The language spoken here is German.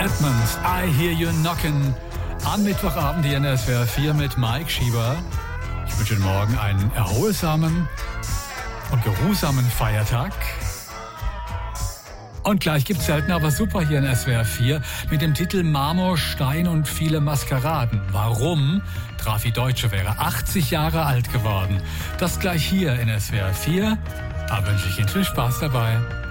Edmonds, I Hear You Knockin'. Am Mittwochabend hier in der SWR 4 mit Mike Schieber. Ich wünsche Ihnen morgen einen erholsamen und geruhsamen Feiertag. Und gleich gibt's selten aber super hier in SWR 4 mit dem Titel Marmor, Stein und viele Maskeraden. Warum? Trafi Deutsche wäre 80 Jahre alt geworden. Das gleich hier in SWR 4. Da wünsche ich Ihnen viel Spaß dabei.